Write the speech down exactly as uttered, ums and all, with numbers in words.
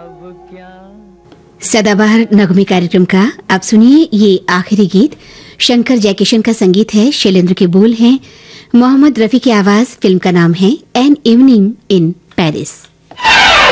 सदाबहार नगमे कार्यक्रम का आप सुनिए ये आखिरी गीत। शंकर जयकिशन का संगीत है, शैलेंद्र के बोल हैं, मोहम्मद रफी की आवाज। फिल्म का नाम है एन इवनिंग इन पेरिस।